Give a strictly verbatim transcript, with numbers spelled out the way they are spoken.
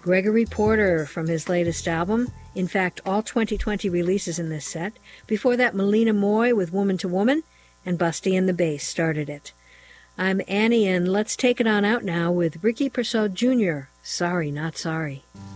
Gregory Porter from his latest album. In fact, all twenty twenty releases in this set. Before that, Melina Moy with Woman to Woman, and Busty and the Bass started it. I'm Annie, and let's take it on out now with Ricky Persaud Junior, Sorry Not Sorry.